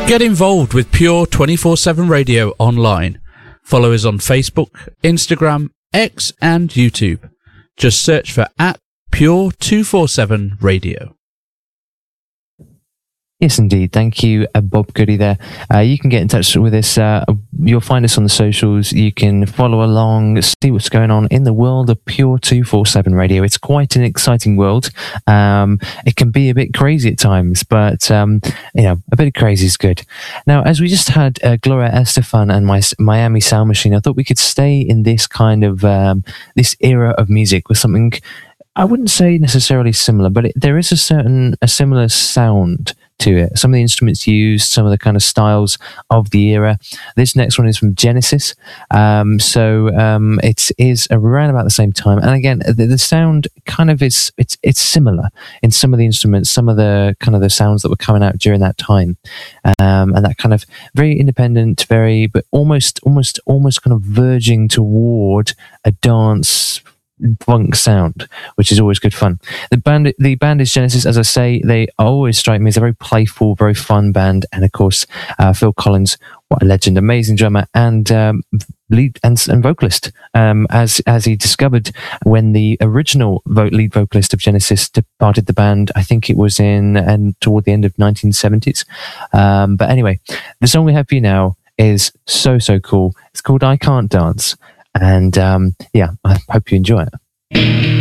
Get involved with Pure 24/7 Radio online. Follow us on Facebook, Instagram, X and YouTube. Just search for @Pure 247 Radio. Yes, indeed. Thank you, Bob Goody there. You can get in touch with us. You'll find us on the socials. You can follow along, see what's going on in the world of Pure 247 Radio. It's quite an exciting world. It can be a bit crazy at times, but, a bit of crazy is good. Now, as we just had Gloria Estefan and my Miami Sound Machine, I thought we could stay in this kind of, this era of music with something, I wouldn't say necessarily similar, but there is a similar sound to it. Some of the instruments used, some of the kind of styles of the era. This next one is from Genesis. It is around about the same time. And again, the sound kind of it's similar in some of the instruments, some of the kind of the sounds that were coming out during that time. And that kind of very independent, but almost kind of verging toward a dance funk sound, which is always good fun. The band is Genesis. As I say, they always strike me as a very playful, very fun band. And of course, Phil Collins, what a legend, amazing drummer and lead and vocalist. As he discovered when the original lead vocalist of Genesis departed the band, I think it was toward the end of 1970s. But anyway, the song we have for you now is so cool. It's called "I Can't Dance." And I hope you enjoy it.